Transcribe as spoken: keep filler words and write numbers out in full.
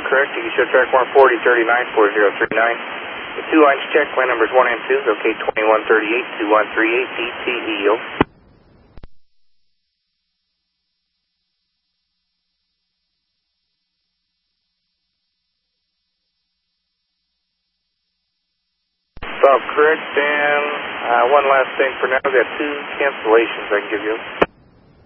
Bob, correct. You can show track one forty thirty-nine four zero three nine. The two lines check, line numbers one and two, okay, twenty-one thirty-eight two one three eight, D T E, over. Bob, correct, and uh, one last thing for now, we've got two cancellations I can give you.